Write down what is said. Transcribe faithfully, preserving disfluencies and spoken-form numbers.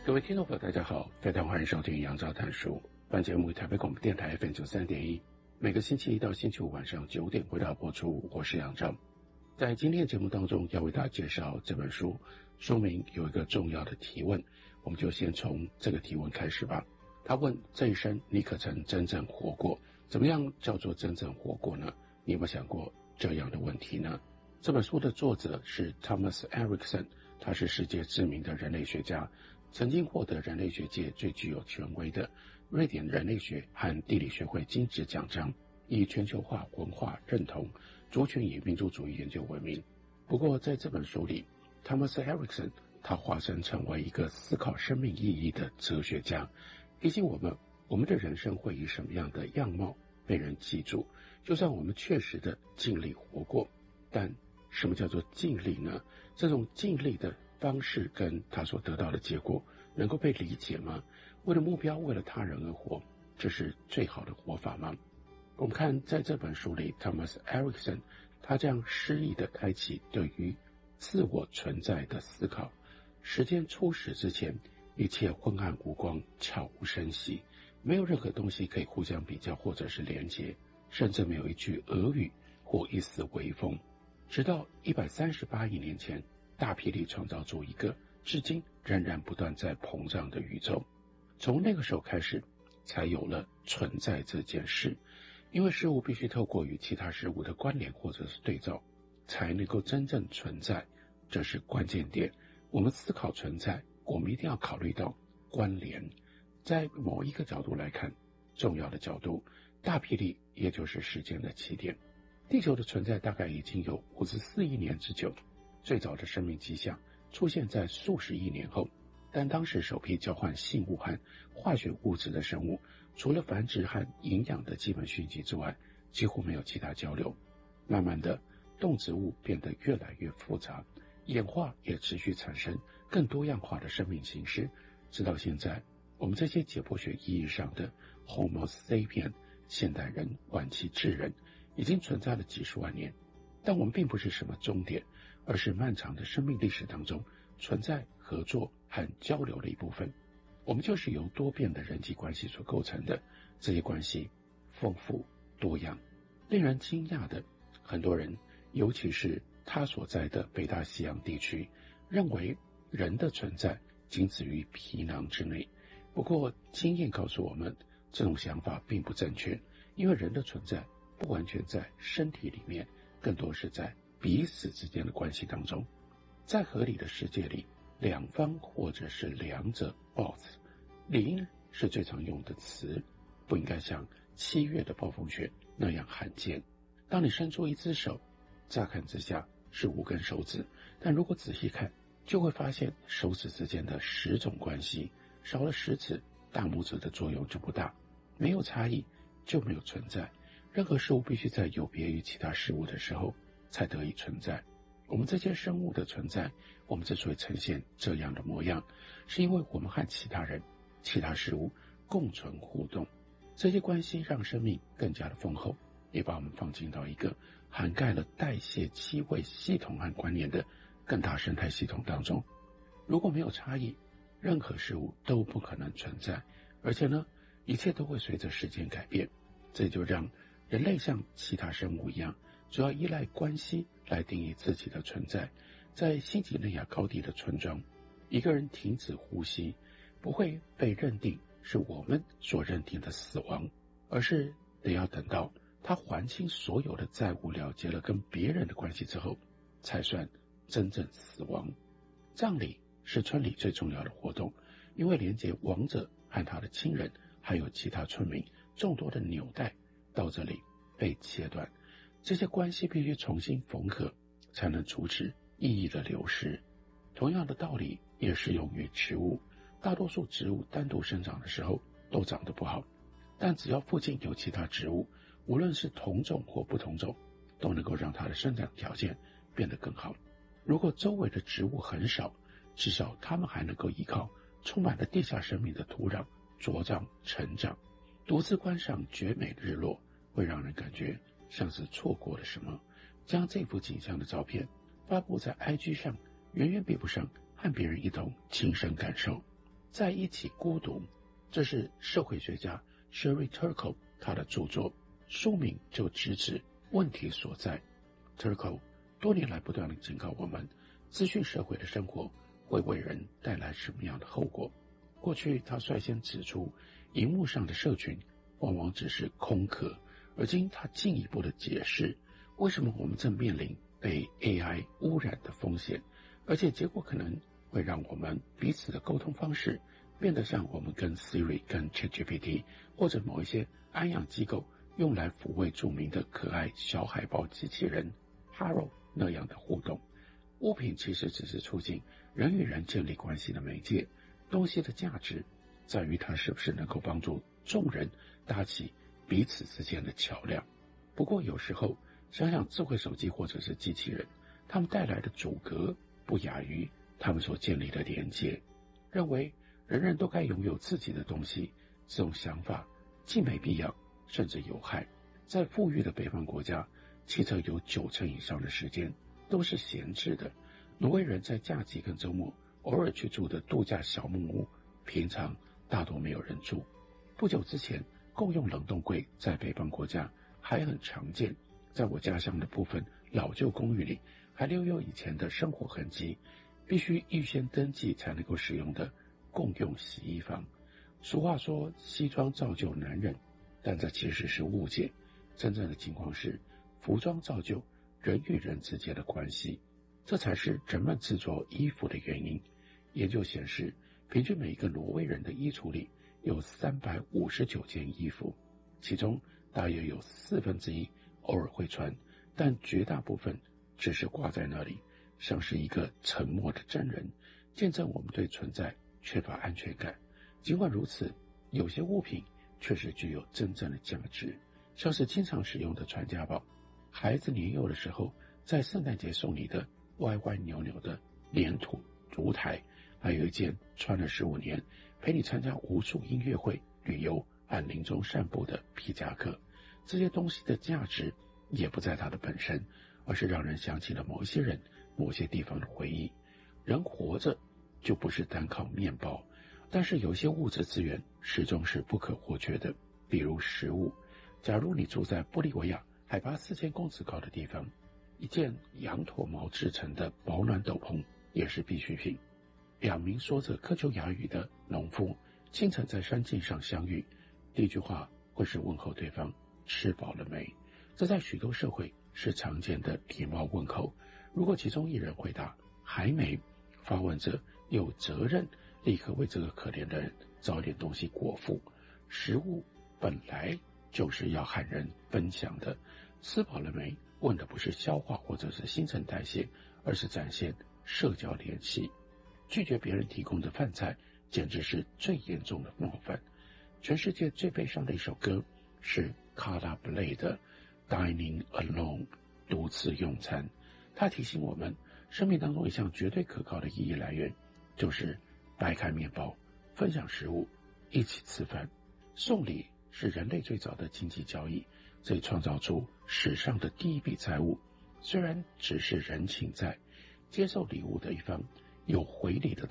各位听众朋友大家好，非常欢迎收听杨照谈书。本节目于台北广播电台 F M 九十三点一，每个星期一到星期五晚上九点回到播出。我是杨照。在今天的节目当中要为大家介绍这本书，书名有一个重要的提问，我们就先从这个提问开始吧。他问，这一生你可曾真正活过？怎么样叫做真正活过呢？你有没有想过这样的问题呢？这本书的作者是 Thomas Erikson， 他是世界知名的人类学家，曾经获得人类学界最具有权威的瑞典人类学和地理学会金质奖章，以全球化文化认同、族群与民族主义研究闻名。不过在这本书里， Thomas Erikson 他化身成为一个思考生命意义的哲学家，提醒我们，我们的人生会以什么样的样貌被人记住。就算我们确实的尽力活过，但什么叫做尽力呢？这种尽力的方式跟他所得到的结果能够被理解吗？为了目标，为了他人而活，这是最好的活法吗？我们看在这本书里， Thomas Erikson 他这样诗意的开启对于自我存在的思考。时间初始之前，一切昏暗无光，悄无声息，没有任何东西可以互相比较或者是连结，甚至没有一句俄语或一丝微风。直到一百三十八亿年前，大霹雳创造出一个至今仍然不断在膨胀的宇宙。从那个时候开始，才有了存在这件事。因为事物必须透过与其他事物的关联或者是对照，才能够真正存在，这是关键点。我们思考存在，我们一定要考虑到关联。在某一个角度来看，重要的角度，大霹雳也就是时间的起点。地球的存在大概已经有五十四亿年之久，最早的生命迹象出现在数十亿年后，但当时首批交换信物和化学物质的生物，除了繁殖和营养的基本讯息之外，几乎没有其他交流。慢慢的，动植物变得越来越复杂，演化也持续产生更多样化的生命形式，直到现在，我们这些解剖学意义上的 Homo sapien 现代人、晚期智人已经存在了几十万年。但我们并不是什么终点，而是漫长的生命历史当中存在、合作和交流的一部分。我们就是由多变的人际关系所构成的，这些关系丰富多样。令人惊讶的，很多人，尤其是他所在的北大西洋地区，认为人的存在仅止于皮囊之内。不过经验告诉我们，这种想法并不正确，因为人的存在不完全在身体里面，更多是在彼此之间的关系当中。在合理的世界里，两方或者是两者 both 理应是最常用的词，不应该像七月的暴风雪那样罕见。当你伸出一只手，乍看之下是五根手指，但如果仔细看，就会发现手指之间的十种关系，少了食指，大拇指的作用就不大。没有差异就没有存在，任何事物必须在有别于其他事物的时候才得以存在。我们这些生物的存在，我们之所以呈现这样的模样，是因为我们和其他人、其他事物共存互动。这些关系让生命更加的丰厚，也把我们放进到一个涵盖了代谢、气味系统和观念的更大生态系统当中。如果没有差异，任何事物都不可能存在，而且呢，一切都会随着时间改变。这就让人类像其他生物一样，主要依赖关系来定义自己的存在。在新几内亚高地的村庄，一个人停止呼吸，不会被认定是我们所认定的死亡，而是得要等到他还清所有的债务，了结了跟别人的关系之后，才算真正死亡。葬礼是村里最重要的活动，因为连接亡者和他的亲人，还有其他村民众多的纽带到这里被切断，这些关系必须重新缝合，才能阻止意义的流失。同样的道理也适用于植物，大多数植物单独生长的时候都长得不好，但只要附近有其他植物，无论是同种或不同种，都能够让它的生长条件变得更好。如果周围的植物很少，至少它们还能够依靠充满了地下生命的土壤茁壮成长。独自观赏绝美的日落，会让人感觉像是错过了什么。将这幅景象的照片发布在 I G 上，远远比不上和别人一同亲身感受。 在一起孤独，这是社会学家 Sherry Turkle 他的著作，书名就直指问题所在。Turkle 多年来不断地警告我们，资讯社会的生活会为人带来什么样的后果。过去他率先指出，荧幕上的社群往往只是空壳，而今他进一步的解释，为什么我们正面临被 A I 污染的风险，而且结果可能会让我们彼此的沟通方式变得像我们跟 Siri 跟 ChatGPT 或者某一些安养机构用来抚慰著名的可爱小海豹机器人 Haro 那样的互动。物品其实只是促进人与人建立关系的媒介，东西的价值在于它是不是能够帮助众人搭起彼此之间的桥梁。不过有时候想想智慧手机或者是机器人，它们带来的阻隔不亚于他们所建立的连接。认为人人都该拥有自己的东西，这种想法既没必要，甚至有害。在富裕的北方国家，汽车有九成以上的时间都是闲置的。挪威人在假期跟周末偶尔去住的度假小木屋，平常大多没有人住。不久之前，共用冷冻柜在北方国家还很常见。在我家乡的部分老旧公寓里，还留有以前的生活痕迹，必须预先登记才能够使用的共用洗衣房。俗话说西装造就男人，但这其实是误解。真正的情况是服装造就人与人之间的关系，这才是人们制作衣服的原因。研究显示，平均每一个挪威人的衣橱里有三百五十九件衣服，其中大约有四分之一偶尔会穿，但绝大部分只是挂在那里，像是一个沉默的真人，见证我们对存在缺乏安全感。尽管如此，有些物品确实具有真正的价值，像是经常使用的传家宝，孩子年幼的时候在圣诞节送你的歪歪扭扭的粘土烛台，还有一件穿了十五年陪你参加无数音乐会、旅游和林中散步的皮夹克。这些东西的价值也不在它的本身，而是让人想起了某一些人、某些地方的回忆。人活着就不是单靠面包，但是有些物质资源始终是不可或缺的，比如食物。假如你住在玻利维亚海拔四千公尺高的地方，一件羊驼毛制成的保暖斗篷也是必需品。两名说着科丘雅语的农夫清晨在山径上相遇，第一句话会是问候对方吃饱了没，这在许多社会是常见的礼貌问候。如果其中一人回答还没，发问者有责任立刻为这个可怜的人找点东西果腹。食物本来就是要和人分享的，吃饱了没问的不是消化或者是新陈代谢，而是展现社交联系。拒绝别人提供的饭菜简直是最严重的冒犯。全世界最悲伤的一首歌是 Carla Bley 的 Dining Alone 独自用餐。它提醒我们，生命当中一项绝对可靠的意义来源就是掰开面包，分享食物，一起吃饭。送礼是人类最早的经济交易，这创造出史上的第一笔财物。虽然只是人情债，接受礼物的一方有回礼的